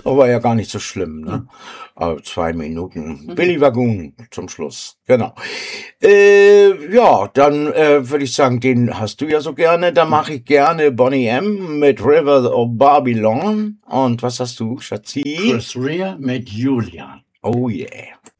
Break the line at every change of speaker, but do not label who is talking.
aber ja gar nicht so schlimm, ne? Aber 2 Minuten. Billy Wagoon zum Schluss, genau. Ja, dann würde ich sagen, den hast du ja so gerne. Da mache ich gerne Boney M. mit River of Babylon. Und was hast du, Schatzi?
Chris Rea mit Julian.
Oh yeah.